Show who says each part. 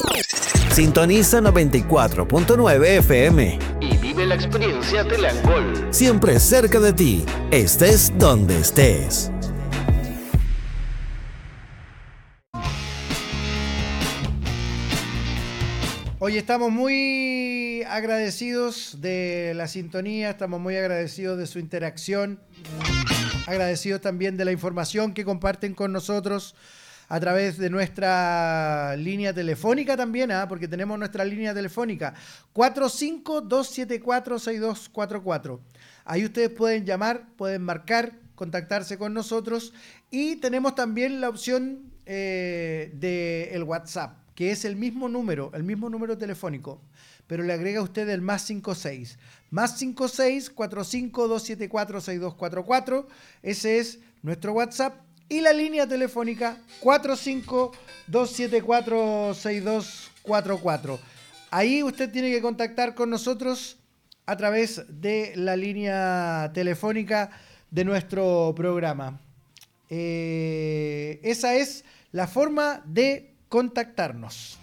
Speaker 1: Sintoniza 94.9 FM
Speaker 2: y vive la experiencia Teleangol.
Speaker 1: Siempre cerca de ti, estés donde estés.
Speaker 3: Hoy estamos muy agradecidos de la sintonía, estamos muy agradecidos de su interacción, agradecidos también de la información que comparten con nosotros a través de nuestra línea telefónica también, porque tenemos nuestra línea telefónica 452746244. Ahí ustedes pueden llamar, pueden marcar, contactarse con nosotros y tenemos también la opción del WhatsApp, que es el mismo número telefónico, pero le agrega usted el +56 452746244. Ese es nuestro WhatsApp. Y la línea telefónica 452746244. Ahí usted tiene que contactar con nosotros a través de la línea telefónica de nuestro programa. Esa es la forma de contactarnos.